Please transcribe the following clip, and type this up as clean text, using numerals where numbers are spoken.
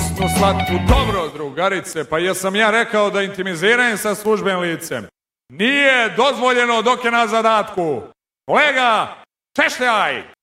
gnusnu, slatku, dobro, drugarice, pa jesam ja rekao da intimiziram sa službenim licem. Nije dozvoljeno dok je na zadatku. Kolega, češljaj!